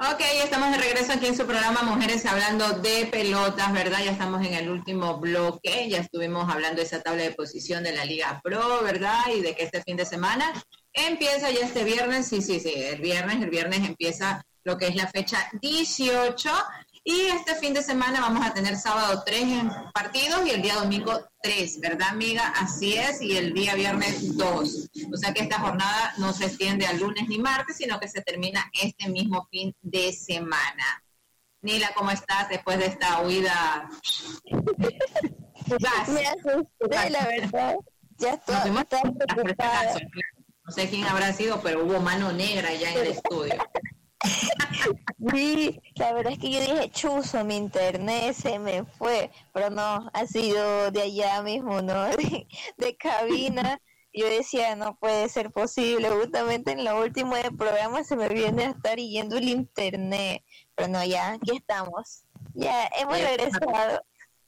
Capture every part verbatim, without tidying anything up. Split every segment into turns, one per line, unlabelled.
Ok, estamos de regreso aquí en su programa Mujeres Hablando de Pelotas, ¿verdad? Ya estamos en el último bloque, ya estuvimos hablando de esa tabla de posición de la Liga Pro, ¿verdad? Y de que este fin de semana empieza ya este viernes, sí, sí, sí, el viernes, el viernes empieza lo que es la fecha dieciocho, y este fin de semana vamos a tener sábado tres partidos y el día domingo tres, ¿verdad, amiga? Así es, y el día viernes dos. O sea que esta jornada no se extiende al lunes ni martes, sino que se termina este mismo fin de semana. Nila, ¿cómo estás después de esta huida fugaz?
Me asusté, la verdad. Ya estoy,
Nos fuimos
estaba
a
preocupada.
No sé quién habrá sido, pero hubo mano negra ya en el estudio.
Sí, la verdad es que yo dije, chuzo, mi internet se me fue, pero no, ha sido de allá mismo, ¿no? De, de cabina. Yo decía, no puede ser posible, justamente en lo último del programa se me viene a estar yendo el internet, pero no, ya, aquí estamos, ya hemos regresado.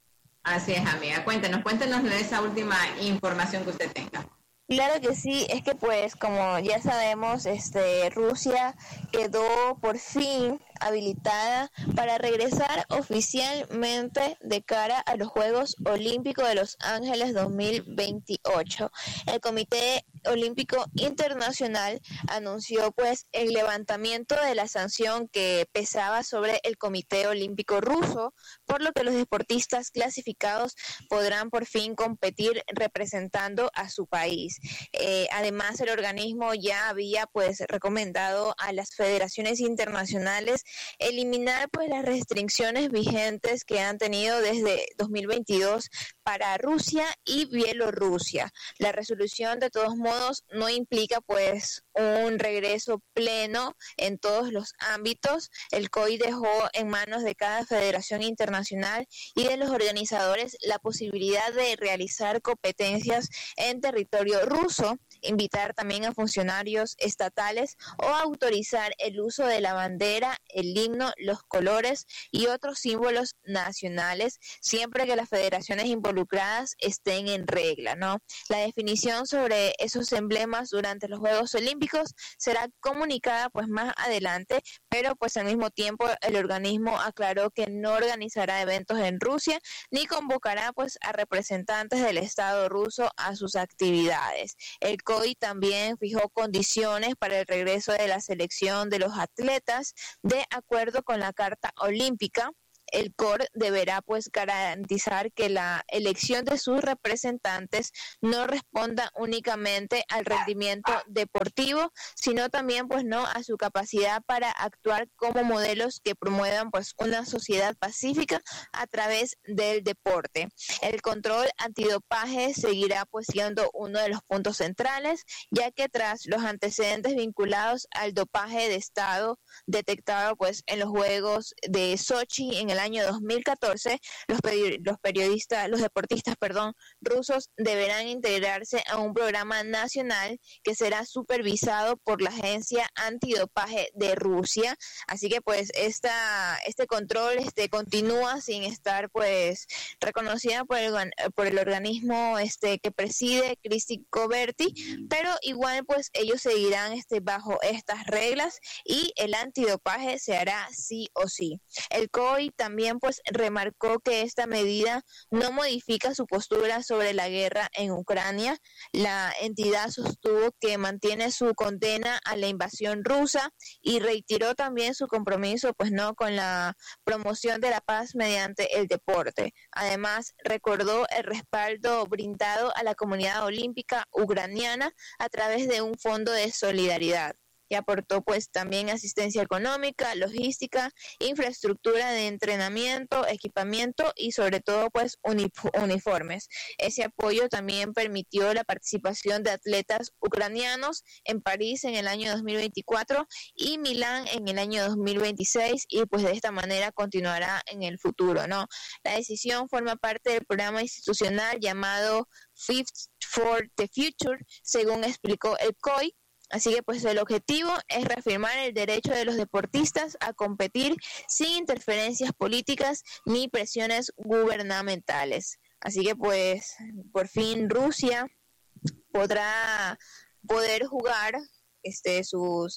Así es, amiga, cuéntenos, cuéntenos de esa última información que usted tenga.
Claro que sí, es que pues como ya sabemos, este Rusia quedó por fin habilitada para regresar oficialmente de cara a los Juegos Olímpicos de Los Ángeles dos mil veintiocho. El Comité Olímpico Internacional anunció pues el levantamiento de la sanción que pesaba sobre el Comité Olímpico Ruso, por lo que los deportistas clasificados podrán por fin competir representando a su país. Eh, además, el organismo ya había pues recomendado a las federaciones internacionales eliminar pues las restricciones vigentes que han tenido desde dos mil veintidós para Rusia y Bielorrusia. La resolución de todos modos no implica pues un regreso pleno en todos los ámbitos. El C O I dejó en manos de cada federación internacional y de los organizadores la posibilidad de realizar competencias en territorio ruso, invitar también a funcionarios estatales o autorizar el uso de la bandera, el himno, los colores y otros símbolos nacionales, siempre que las federaciones involucradas estén en regla, ¿no? La definición sobre esos emblemas durante los Juegos Olímpicos será comunicada pues más adelante, pero pues al mismo tiempo el organismo aclaró que no organizará eventos en Rusia ni convocará pues a representantes del Estado ruso a sus actividades. El C O I también fijó condiciones para el regreso de la selección de los atletas de acuerdo con la Carta Olímpica. El C O R deberá pues garantizar que la elección de sus representantes no responda únicamente al rendimiento deportivo, sino también pues no a su capacidad para actuar como modelos que promuevan pues una sociedad pacífica a través del deporte. El control antidopaje seguirá pues siendo uno de los puntos centrales, ya que tras los antecedentes vinculados al dopaje de Estado detectado pues en los Juegos de Sochi en el año dos mil catorce, los, peri- los periodistas, los deportistas, perdón, rusos deberán integrarse a un programa nacional que será supervisado por la Agencia Antidopaje de Rusia. Así que pues esta este control este continúa sin estar pues reconocida por el por el organismo este que preside Cristi Coberti, pero igual pues ellos seguirán este bajo estas reglas y el antidopaje se hará sí o sí. El C O I también pues remarcó que esta medida no modifica su postura sobre la guerra en Ucrania. La entidad sostuvo que mantiene su condena a la invasión rusa y reiteró también su compromiso pues no con la promoción de la paz mediante el deporte. Además, recordó el respaldo brindado a la comunidad olímpica ucraniana a través de un fondo de solidaridad, que aportó pues también asistencia económica, logística, infraestructura de entrenamiento, equipamiento y sobre todo pues uniformes. Ese apoyo también permitió la participación de atletas ucranianos en París en el año dos mil veinticuatro y Milán en el año dos mil veintiséis, y pues de esta manera continuará en el futuro, ¿no? La decisión forma parte del programa institucional llamado Fit for the Future, según explicó el C O I. Así que pues el objetivo es reafirmar el derecho de los deportistas a competir sin interferencias políticas ni presiones gubernamentales. Así que pues por fin Rusia podrá poder jugar este sus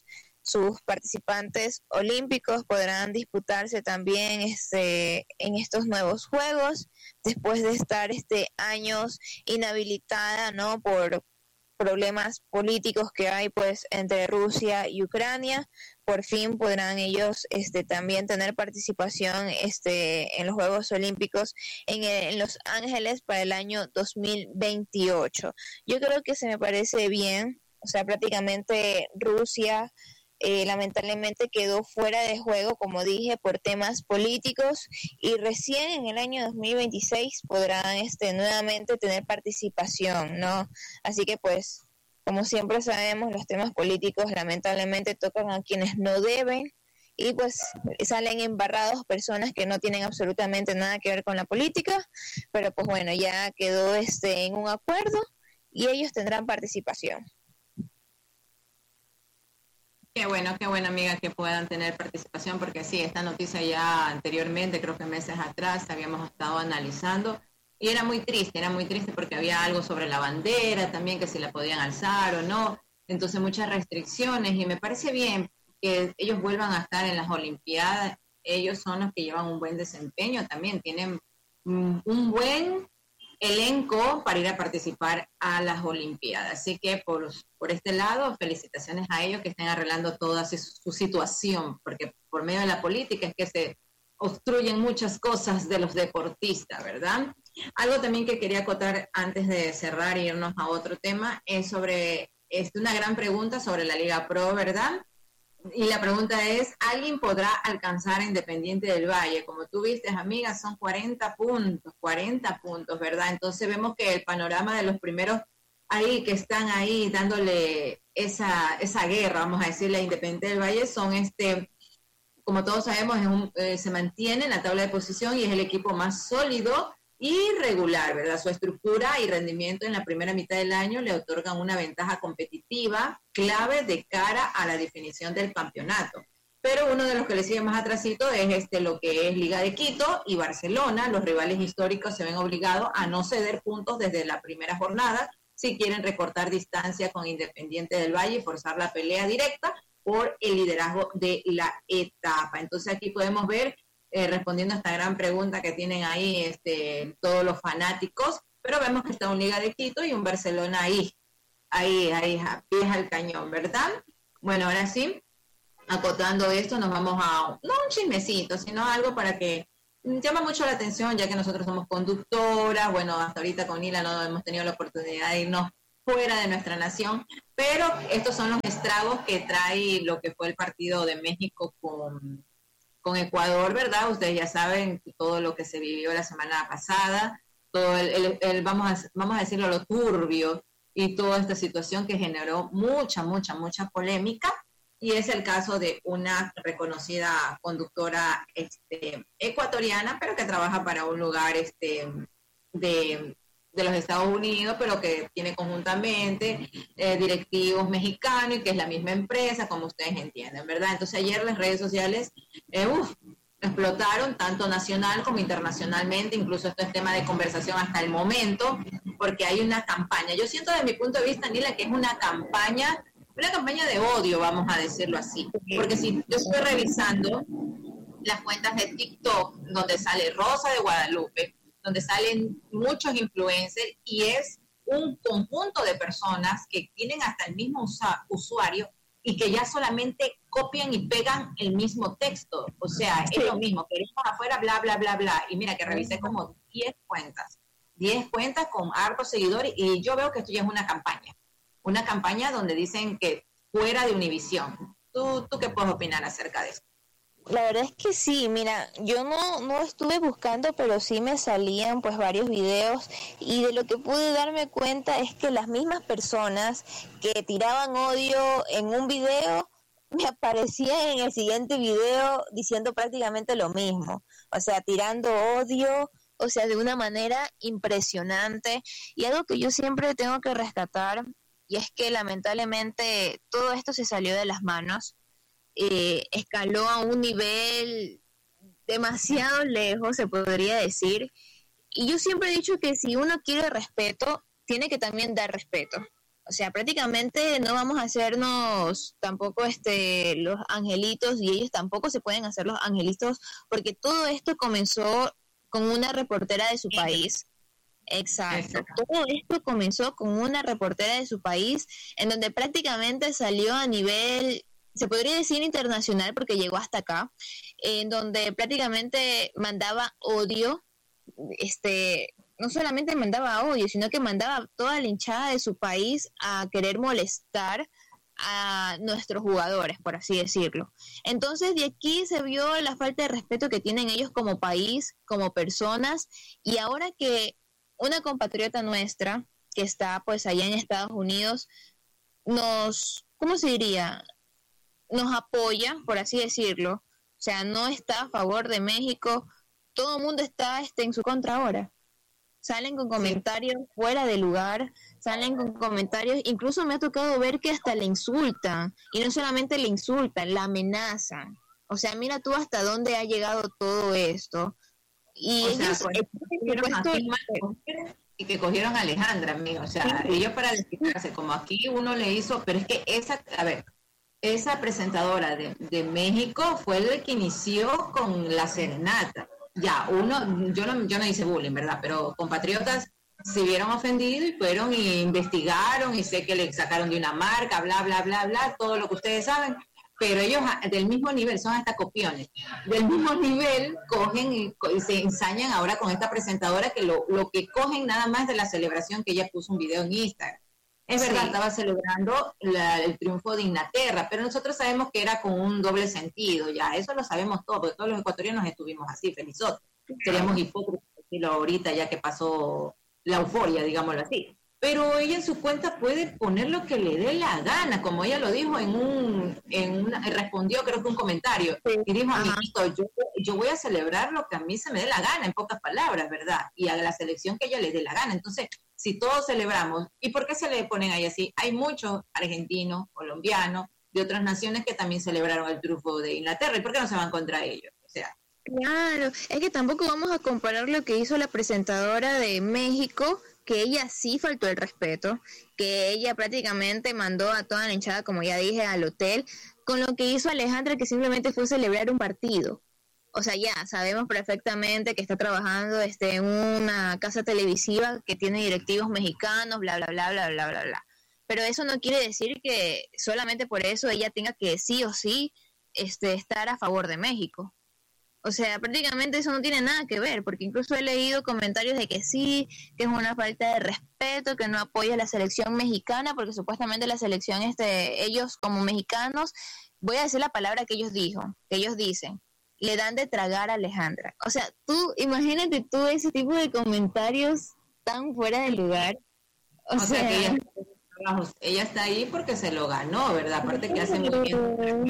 sus participantes olímpicos podrán disputarse también este, en estos nuevos Juegos, después de estar este, años inhabilitada, ¿no?, por problemas políticos que hay pues entre Rusia y Ucrania. Por fin podrán ellos este también tener participación este en los Juegos Olímpicos en, el, en Los Ángeles para el año dos mil veintiocho. Yo creo que se me parece bien, o sea, prácticamente Rusia eh, lamentablemente quedó fuera de juego, como dije, por temas políticos, y recién en el año dos mil veintiséis podrán este nuevamente tener participación, ¿no? Así que pues, como siempre sabemos, los temas políticos lamentablemente tocan a quienes no deben, y pues salen embarrados personas que no tienen absolutamente nada que ver con la política, pero pues bueno, ya quedó este en un acuerdo y ellos tendrán participación.
Qué bueno, qué bueno, amiga, que puedan tener participación, porque sí, esta noticia ya anteriormente, creo que meses atrás, habíamos estado analizando, y era muy triste, era muy triste porque había algo sobre la bandera también, que si la podían alzar o no, entonces muchas restricciones, y me parece bien que ellos vuelvan a estar en las Olimpiadas. Ellos son los que llevan un buen desempeño también, tienen mm, un buen elenco para ir a participar a las Olimpiadas. Así que por, por este lado, felicitaciones a ellos que estén arreglando toda su, su situación, porque por medio de la política es que se obstruyen muchas cosas de los deportistas, ¿verdad? Algo también que quería acotar antes de cerrar e irnos a otro tema es sobre, es una gran pregunta sobre la Liga Pro, ¿verdad? Y la pregunta es, ¿alguien podrá alcanzar a Independiente del Valle? Como tú viste, amiga, son cuarenta puntos, cuarenta puntos, ¿verdad? Entonces vemos que el panorama de los primeros ahí que están ahí dándole esa, esa guerra, vamos a decirle, a Independiente del Valle, son este, como todos sabemos, es un, eh, se mantiene en la tabla de posición y es el equipo más sólido y regular, ¿verdad? Su estructura y rendimiento en la primera mitad del año le otorgan una ventaja competitiva clave de cara a la definición del campeonato. Pero uno de los que le sigue más atrasito es este, lo que es Liga de Quito y Barcelona. Los rivales históricos se ven obligados a no ceder puntos desde la primera jornada si quieren recortar distancia con Independiente del Valle y forzar la pelea directa por el liderazgo de la etapa. Entonces aquí podemos ver, Eh, respondiendo a esta gran pregunta que tienen ahí este, todos los fanáticos, pero vemos que está un Liga de Quito y un Barcelona ahí, ahí, ahí, a pies al cañón, ¿verdad? Bueno, ahora sí, acotando esto, nos vamos a, no un chismecito, sino algo para que llama mucho la atención, ya que nosotros somos conductoras, bueno, hasta ahorita con Hila no hemos tenido la oportunidad de irnos fuera de nuestra nación, pero estos son los estragos que trae lo que fue el partido de México con... con Ecuador, ¿verdad? Ustedes ya saben todo lo que se vivió la semana pasada, todo el, el, el vamos, a, vamos a decirlo, lo turbio y toda esta situación que generó mucha, mucha, mucha polémica, y es el caso de una reconocida conductora este, ecuatoriana, pero que trabaja para un lugar este, de, de los Estados Unidos, pero que tiene conjuntamente eh, directivos mexicanos y que es la misma empresa, como ustedes entienden, ¿verdad? Entonces ayer las redes sociales eh, uf, explotaron tanto nacional como internacionalmente, incluso esto es tema de conversación hasta el momento, porque hay una campaña. Yo siento desde mi punto de vista, Nila, que es una campaña, una campaña de odio, vamos a decirlo así, porque si yo estoy revisando las cuentas de TikTok, donde sale Rosa de Guadalupe, donde salen muchos influencers, y es un conjunto de personas que tienen hasta el mismo usa- usuario y que ya solamente copian y pegan el mismo texto. O sea, sí, es lo mismo, queremos afuera, bla, bla, bla, bla. Y mira que revisé como diez cuentas, diez cuentas con hartos seguidores, y yo veo que esto ya es una campaña. Una campaña donde dicen que fuera de Univisión. ¿Tú, tú qué puedes opinar acerca de esto?
La verdad es que sí, mira, yo no, no estuve buscando, pero sí me salían pues varios videos, y de lo que pude darme cuenta es que las mismas personas que tiraban odio en un video me aparecían en el siguiente video diciendo prácticamente lo mismo, o sea, tirando odio, o sea, de una manera impresionante. Y algo que yo siempre tengo que rescatar, y es que lamentablemente todo esto se salió de las manos. Eh, escaló a un nivel demasiado lejos, se podría decir, y yo siempre he dicho que si uno quiere respeto, tiene que también dar respeto. O sea, prácticamente no vamos a hacernos tampoco este los angelitos, y ellos tampoco se pueden hacer los angelitos, porque todo esto comenzó con una reportera de su país. Exacto. Exacto. Todo esto comenzó con una reportera de su país, en donde prácticamente salió a nivel, se podría decir internacional, porque llegó hasta acá, en donde prácticamente mandaba odio, este, no solamente mandaba odio, sino que mandaba toda la hinchada de su país a querer molestar a nuestros jugadores, por así decirlo. Entonces de aquí se vio la falta de respeto que tienen ellos como país, como personas, y ahora que una compatriota nuestra que está pues allá en Estados Unidos nos, ¿cómo se diría? Nos apoya, por así decirlo, o sea, no está a favor de México, todo el mundo está este, en su contra ahora. Salen con comentarios sí. fuera de lugar, salen con comentarios, incluso me ha tocado ver que hasta le insultan, y no solamente le insultan, la amenazan. O sea, mira tú hasta dónde ha llegado todo esto. Y
o
ellos
sea, pues, y que cogieron a Alejandra, amigo. O sea, sí. ellos para desquitarse, como aquí uno le hizo, pero es que esa, a ver, esa presentadora de, de México fue la que inició con la serenata. Ya, uno, yo no, yo no hice bullying, ¿verdad? Pero compatriotas se vieron ofendidos y fueron y investigaron, y sé que le sacaron de una marca, bla, bla, bla, bla, todo lo que ustedes saben, pero ellos del mismo nivel, son hasta copiones, del mismo nivel cogen y, y se ensañan ahora con esta presentadora que lo, lo que cogen nada más de la celebración que ella puso un video en Instagram. Es verdad, sí. estaba celebrando la, el triunfo de Inglaterra, pero nosotros sabemos que era con un doble sentido, ya, eso lo sabemos todos, porque todos los ecuatorianos estuvimos así, felizotes. Seríamos hipócritas decirlo ahorita ya que pasó la euforia, digámoslo así. Pero ella en su cuenta puede poner lo que le dé la gana, como ella lo dijo en un, en una, respondió creo que un comentario, sí. y dijo, amiguito, yo, yo voy a celebrar lo que a mí se me dé la gana, en pocas palabras, ¿verdad? Y a la selección que ella le dé la gana. Entonces, si todos celebramos, ¿y por qué se le ponen ahí así? Hay muchos argentinos, colombianos, de otras naciones que también celebraron el triunfo de Inglaterra, ¿y por qué no se van contra ellos? O sea,
claro, es que tampoco vamos a comparar lo que hizo la presentadora de México, que ella sí faltó el respeto, que ella prácticamente mandó a toda la hinchada, como ya dije, al hotel, con lo que hizo Alejandra, que simplemente fue celebrar un partido. O sea, ya sabemos perfectamente que está trabajando este, en una casa televisiva que tiene directivos mexicanos, bla, bla, bla, bla, bla, bla, bla. Pero eso no quiere decir que solamente por eso ella tenga que sí o sí este, estar a favor de México. O sea, prácticamente eso no tiene nada que ver, porque incluso he leído comentarios de que sí, que es una falta de respeto, que no apoya a la selección mexicana, porque supuestamente la selección, este, ellos como mexicanos, voy a decir la palabra que ellos dijo, que ellos dicen, le dan de tragar a Alejandra. O sea, tú, imagínate tú ese tipo de comentarios tan fuera de lugar.
O, o sea, sea que ella, ella está ahí porque se lo ganó, ¿verdad? Aparte que hace muy bien.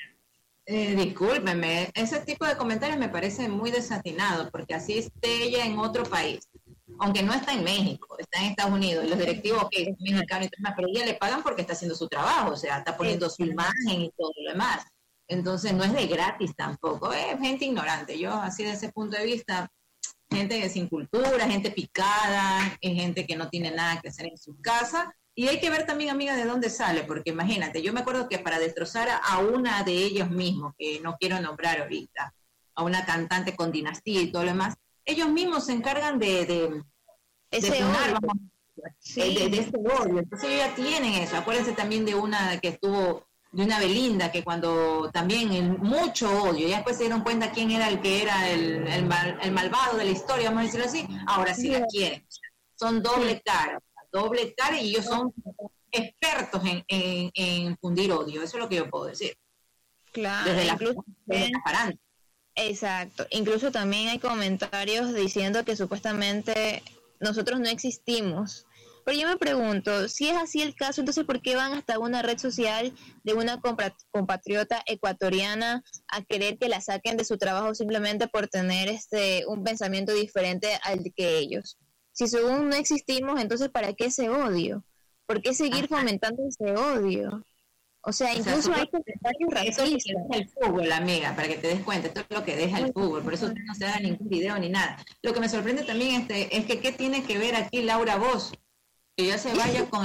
Eh, discúlpeme, ese tipo de comentarios me parece muy desatinado, porque así esté ella en otro país, aunque no está en México, está en Estados Unidos, y los directivos que okay, son mexicanos y demás, pero ella le pagan porque está haciendo su trabajo, o sea, está poniendo su imagen y todo lo demás. Entonces no es de gratis tampoco, es gente ignorante. Yo así de ese punto de vista, gente sin cultura, gente picada, es gente que no tiene nada que hacer en su casa. Y hay que ver también, amiga, de dónde sale, porque imagínate, yo me acuerdo que para destrozar a una de ellos mismos, que no quiero nombrar ahorita, a una cantante con dinastía y todo lo demás, ellos mismos se encargan de, de,
ese
de
sonar,
vamos, sí. de, de ese odio. Entonces ellos ya tienen eso. Acuérdense también de una que estuvo, de una Belinda, que cuando también el, mucho odio, ya después se dieron cuenta quién era el que era el, el, mal, el malvado de la historia, vamos a decirlo así, ahora sí, sí. la quieren. Son doble cara. doble cara, y ellos son expertos en, en, en fundir odio, eso es lo que yo puedo decir.
Claro,
desde la,
incluso,
desde la
exacto, incluso también hay comentarios diciendo que supuestamente nosotros no existimos. Pero yo me pregunto, si es así el caso, entonces ¿por qué van hasta una red social de una compatriota ecuatoriana a querer que la saquen de su trabajo simplemente por tener este un pensamiento diferente al que ellos? Si según no existimos, entonces ¿para qué ese odio? ¿Por qué seguir Ajá. fomentando ese odio? O sea, incluso o sea, hay comentarios racistas.
Eso es lo que deja el fútbol, amiga, para que te des cuenta, esto es lo que deja el fútbol, por eso usted no se da ningún video ni nada. Lo que me sorprende también este, es que ¿qué tiene que ver aquí Laura Bozo? Que ya se vaya con el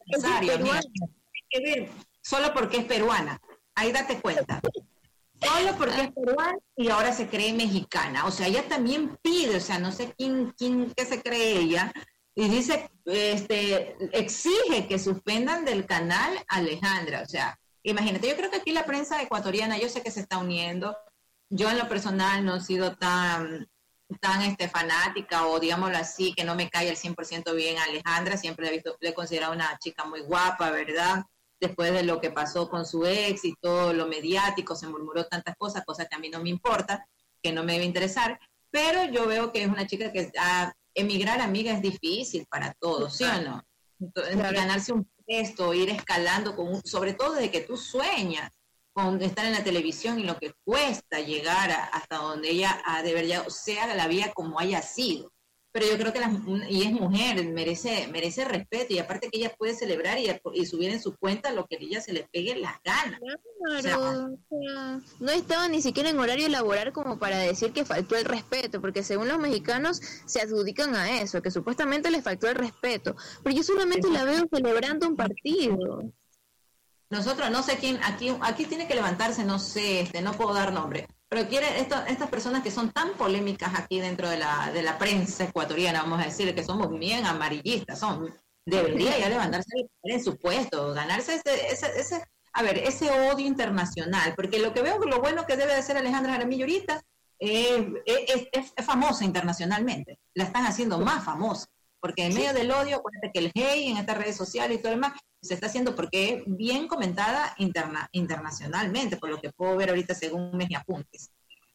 necesario, amiga. Hay que ver, solo porque es peruana. Ahí date cuenta. Solo porque es peruana y ahora se cree mexicana. O sea, ella también pide, o sea, no sé quién, quién qué se cree ella, y dice, este, exige que suspendan del canal a Alejandra. O sea, imagínate, yo creo que aquí la prensa ecuatoriana, yo sé que se está uniendo. Yo en lo personal no he sido tan, tan este, fanática, o digámoslo así, que no me cae al cien por ciento bien a Alejandra. Siempre la he visto, le he considerado una chica muy guapa, ¿verdad? Después de lo que pasó con su ex y todo lo mediático, se murmuró tantas cosas, cosas que a mí no me importa, que no me debe interesar, pero yo veo que es una chica que a, emigrar, amiga, es difícil para todos, ¿sí o no? Entonces, claro. Ganarse un puesto, ir escalando, con un, sobre todo desde que tú sueñas con estar en la televisión y lo que cuesta llegar a, hasta donde ella ha de verdad, sea la vida como haya sido. Pero yo creo que la, y es mujer, merece merece respeto, y aparte que ella puede celebrar y, y subir en su cuenta lo que a ella se le pegue las ganas.
Claro, o sea, o sea, no estaba ni siquiera en horario laboral como para decir que faltó el respeto, porque según los mexicanos se adjudican a eso, que supuestamente les faltó el respeto, pero yo solamente la veo celebrando un partido.
Nosotros, no sé quién, aquí aquí tiene que levantarse, no sé, este no puedo dar nombre, pero quiere esto, estas personas que son tan polémicas aquí dentro de la de la prensa ecuatoriana, vamos a decir, que somos bien amarillistas, son, debería ya levantarse en su puesto, ganarse ese, ese, ese, a ver, ese odio internacional, porque lo que veo, lo bueno que debe de hacer Alejandra Jaramillo ahorita, eh, es, es, es famosa internacionalmente, la están haciendo más famosa, porque en medio del odio, acuérdate que el hate en estas redes sociales y todo lo demás, se está haciendo porque es bien comentada interna, internacionalmente, por lo que puedo ver ahorita según mis apuntes.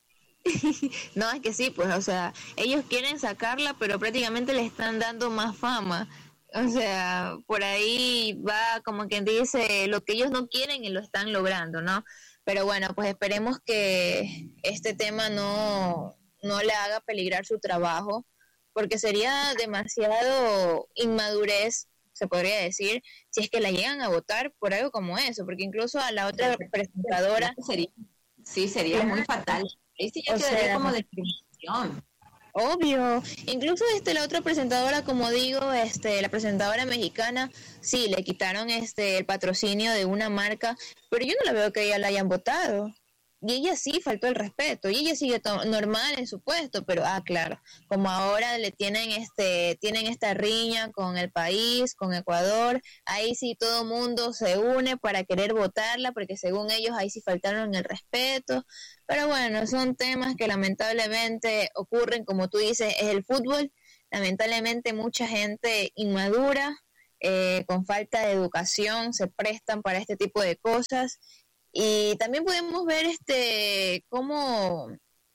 No, es que sí, pues, o sea, ellos quieren sacarla, pero prácticamente le están dando más fama. O sea, por ahí va como quien dice lo que ellos no quieren y lo están logrando, ¿no? Pero bueno, pues esperemos que este tema no, no le haga peligrar su trabajo, porque sería demasiado inmadurez, se podría decir, si es que la llegan a votar por algo como eso, porque incluso a la otra presentadora...
Sería, sí, sería muy fatal. Ahí sí ya quedaría sea, como discriminación.
Obvio. Incluso este la otra presentadora, como digo, este la presentadora mexicana, sí, le quitaron este el patrocinio de una marca, pero yo no la veo que ella la hayan votado. Y ella sí faltó el respeto, y ella sigue to- normal en su puesto, pero ah, claro, como ahora le tienen este tienen esta riña con el país, con Ecuador, ahí sí todo mundo se une para querer votarla, porque según ellos ahí sí faltaron el respeto. Pero bueno, son temas que lamentablemente ocurren, como tú dices, es el fútbol, lamentablemente mucha gente inmadura, eh, con falta de educación, se prestan para este tipo de cosas. Y también podemos ver este cómo,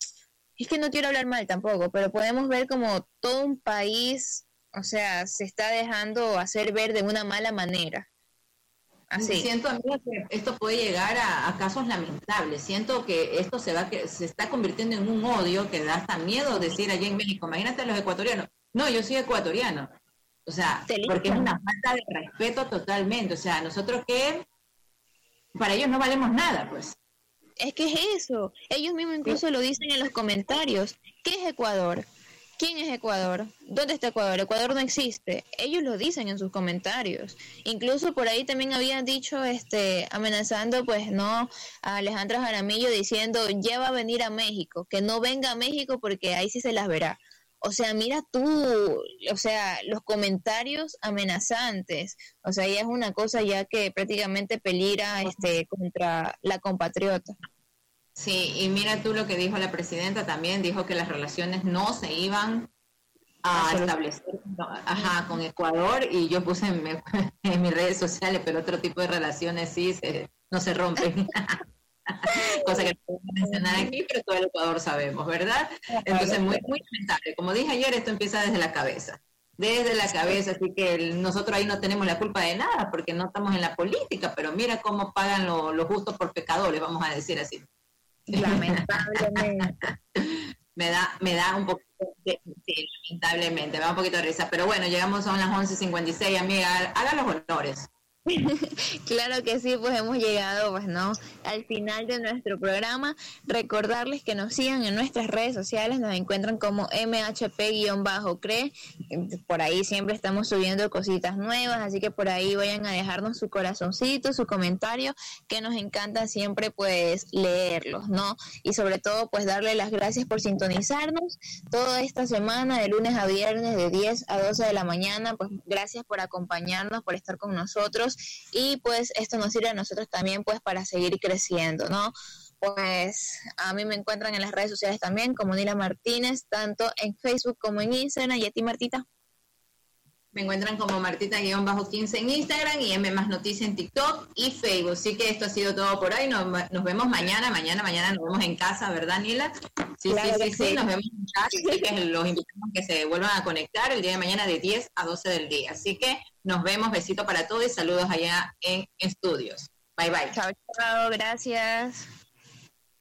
es que no quiero hablar mal tampoco, pero podemos ver como todo un país, o sea, se está dejando hacer ver de una mala manera. Así.
Siento, amiga, que esto puede llegar a, a casos lamentables. Siento que esto se va que se está convirtiendo en un odio que da hasta miedo decir allá en México. Imagínate a los ecuatorianos. No, yo soy ecuatoriano. O sea, porque es una falta de respeto totalmente. O sea, nosotros que para ellos no valemos nada, pues.
Es que es eso. Ellos mismos incluso lo dicen en los comentarios. ¿Qué es Ecuador? ¿Quién es Ecuador? ¿Dónde está Ecuador? Ecuador no existe. Ellos lo dicen en sus comentarios. Incluso por ahí también habían dicho, este, amenazando, pues, no, a Alejandra Jaramillo diciendo, ya va a venir a México, que no venga a México porque ahí sí se las verá. O sea, mira tú, o sea, los comentarios amenazantes, o sea, ya es una cosa ya que prácticamente peligra este contra la compatriota.
Sí, y mira tú lo que dijo la presidenta también, dijo que las relaciones no se iban a establecer ajá, con Ecuador, y yo puse en, mi, en mis redes sociales, pero otro tipo de relaciones sí se, no se rompen. Cosa que no puedo mencionar aquí, pero todo el Ecuador sabemos, ¿verdad? Entonces, muy, muy lamentable. Como dije ayer, esto empieza desde la cabeza. Desde la cabeza, así que el, nosotros ahí no tenemos la culpa de nada, porque no estamos en la política, pero mira cómo pagan lo, lo justo por pecadores, vamos a decir así.
Lamentablemente.
me da me da un poquito de, sí, lamentablemente, me da un poquito de risa, pero bueno, llegamos a las once cincuenta y seis, amiga, haga los honores.
Claro que sí, pues hemos llegado, pues no, al final de nuestro programa. Recordarles que nos sigan en nuestras redes sociales, nos encuentran como M H P-C R E, por ahí siempre estamos subiendo cositas nuevas, así que por ahí vayan a dejarnos su corazoncito, su comentario, que nos encanta siempre pues leerlos, ¿no? Y sobre todo pues darle las gracias por sintonizarnos toda esta semana, de lunes a viernes, de diez a doce de la mañana, pues gracias por acompañarnos, por estar con nosotros. Y pues esto nos sirve a nosotros también pues para seguir creciendo, ¿no? Pues a mí me encuentran en las redes sociales también como Nila Martínez, tanto en Facebook como en Instagram. ¿Y a ti, Martita?
Me encuentran como Martita-quince en Instagram y M más Noticias en TikTok y Facebook. Así que esto ha sido todo por hoy. Nos, nos vemos mañana, mañana, mañana nos vemos en casa, ¿verdad, Nila? Sí,
claro
sí, sí,
sí,
sí, nos vemos en casa. Así que los invitamos a que se vuelvan a conectar el día de mañana de diez a doce del día. Así que nos vemos, besito para todos y saludos allá en estudios. Bye, bye.
Chao, chao, gracias.